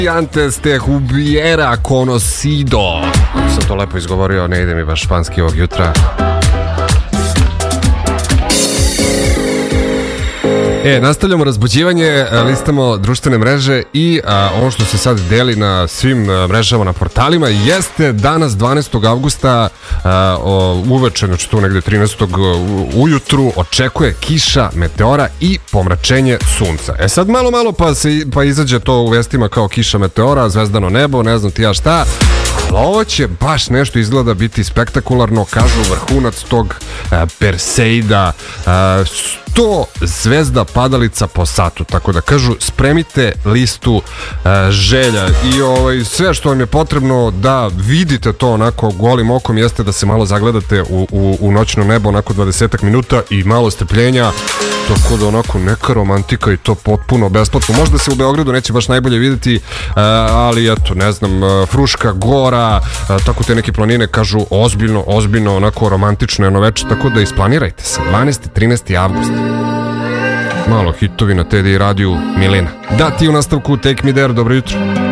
Antes te hubiera conocido. Kako sam to lepo izgovorio, ne ide mi baš španski ovog jutra. Nastavljamo razbuđivanje, listamo društvene mreže i ono što se sad deli na svim mrežama, na portalima, jeste danas 12. avgusta uveče, znači tu negde 13. ujutru, očekuje kiša, meteora i pomračenje sunca. Sad malo pa izađe to u vestima kao kiša, meteora, zvezdano nebo, ne znam ti ja šta. Ovo će baš nešto izgleda biti spektakularno, kažu vrhunac tog Perseida, 100 zvezda padalica po satu, tako da kažu spremite listu želja i sve što vam je potrebno da vidite to onako golim okom jeste da se malo zagledate u noćno nebo onako 20 minuta i malo strpljenja, tako da onako neka romantika i to potpuno besplatno. Možda se u Beogradu neće baš najbolje vidjeti, ali eto, ne znam, Fruška gora, tako te neke planine kažu ozbiljno, onako romantično jedno večer, tako da isplanirajte se, 12. 13. avgust. Malo hitovi na TDI radiju, Milena. Da, ti u nastavku Take Me There, dobro jutro.